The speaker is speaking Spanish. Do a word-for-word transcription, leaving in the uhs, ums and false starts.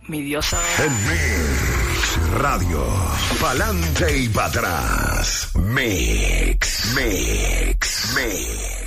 mi diosa. En Mix Radio, pa'lante y para atrás. Mix, Mix, Mix.